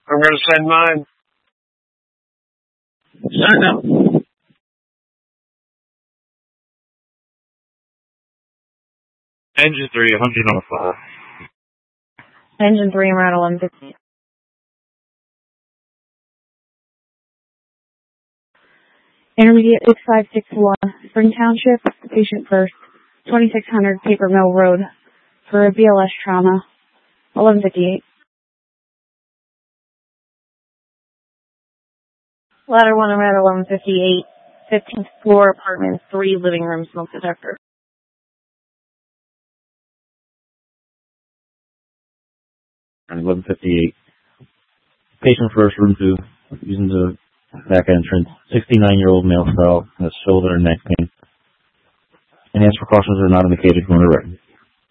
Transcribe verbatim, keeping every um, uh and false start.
I'm going to send mine. Sign up. Engine three, one hundred on five. Engine three, I'm at eleven fifty. Intermediate six five six one, Spring Township, patient first, twenty-six hundred Paper Mill Road, for a B L S trauma, eleven fifty-eight. Ladder one, I'm at eleven fifty-eight, fifteenth floor, apartment three, living room, smoke detector. eleven fifty-eight. Patient first, room two, using the back entrance. sixty-nine-year-old male fell, has shoulder and neck pain. Enhanced precautions are not indicated from the record.